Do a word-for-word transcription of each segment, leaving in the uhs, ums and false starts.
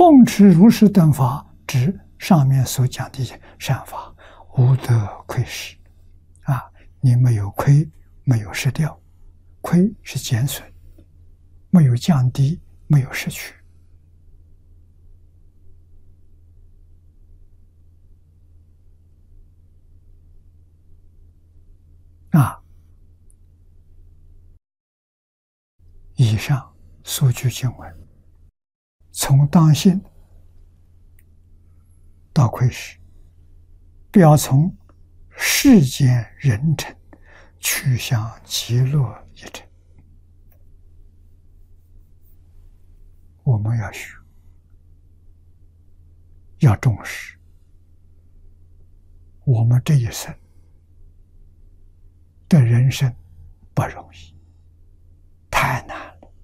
奉持如是等法，指上面所讲的一些善法，无得亏失。啊，你没有亏，没有失掉，亏是减损，没有降低，没有失去。啊，以上所举经文，从当信到亏失，表从世间人尘趋向极乐一尘。我们要学，要重视。我们这一生的人生不容易，太难了。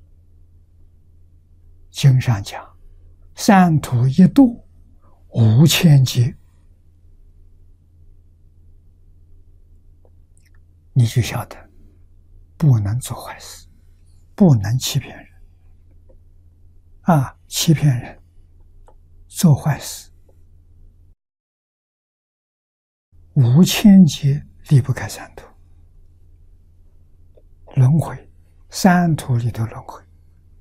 经上讲，三途一度无千劫，你就晓得不能做坏事，不能欺骗人。啊，欺骗人，做坏事，无千劫离不开三途。轮回，三途里头轮回，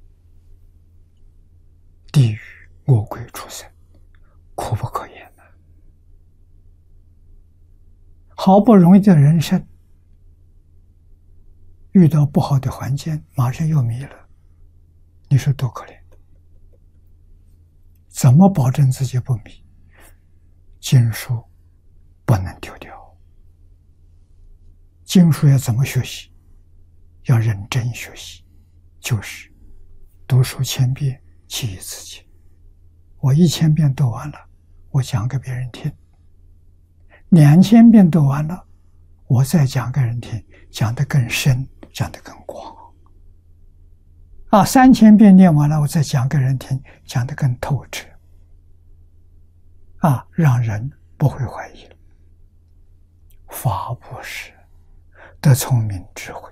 地狱、恶鬼、畜生，苦不可言呐！好不容易的人生，遇到不好的环境，马上又迷了，你说多可怜！怎么保证自己不迷？经书不能丢掉，经书要怎么学习？要认真学习，就是读书千遍，其义自见。我一千遍读完了，我讲给别人听；两千遍读完了，我再讲给人听，讲得更深，讲得更广。啊，三千遍念完了，我再讲给人听，讲得更透彻。啊，让人不会怀疑了。法布施，得聪明智慧。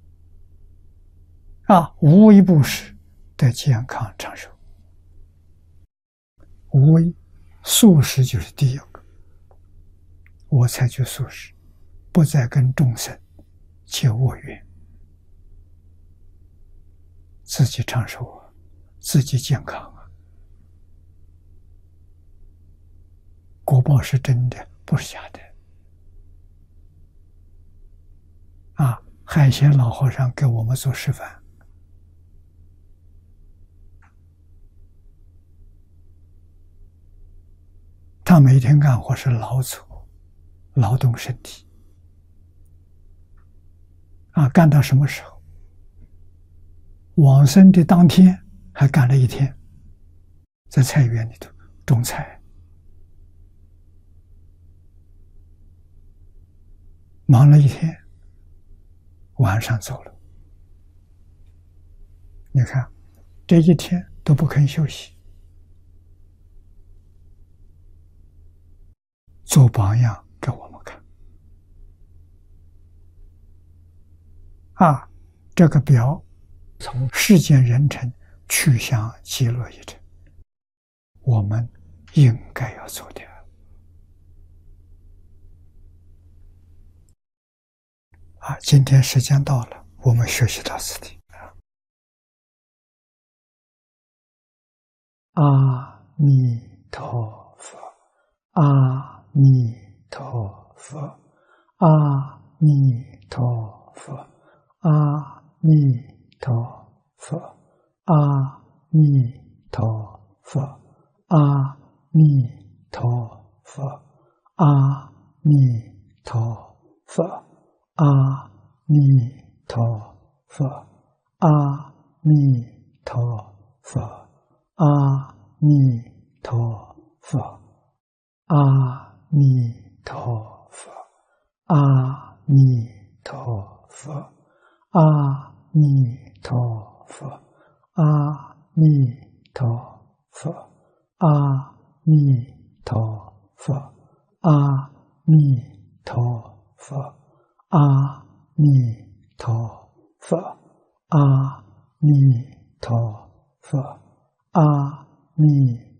啊，无为布施，得健康长寿。无为，素食就是第一个。我采取素食，不再跟众生结恶缘，自己长寿啊，自己健康啊。果报是真的，不是假的。啊，海贤老和尚给我们做示范。他每天干活是劳作，劳动身体。啊，干到什么时候？往生的当天还干了一天，在菜园里头种菜，忙了一天，晚上走了。你看，这一天都不肯休息，做榜样给我们看。啊，这个表从世间人尘趋向极乐一尘，我们应该要做的。啊，今天时间到了，我们学习到此地。阿弥陀佛，阿弥陀佛，阿弥陀佛，阿弥陀佛，阿弥陀佛，阿弥陀佛，阿弥陀佛，阿弥陀佛，阿弥陀佛。阿弥陀佛，阿弥陀佛，阿弥陀佛，阿弥陀佛，阿弥陀佛，阿弥陀佛，阿弥陀佛，阿弥陀佛，阿弥陀佛。阿弥